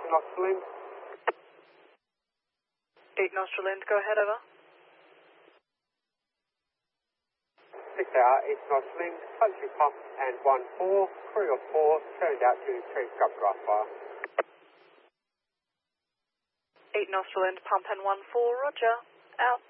nostril end. 8 nostril end, go ahead, over. 6 hour, east nostril end, punchy pump and 1-4, crew of 4, turned out to tree scrub grass fire. 8 nostril end, pump and 1-4, roger, out.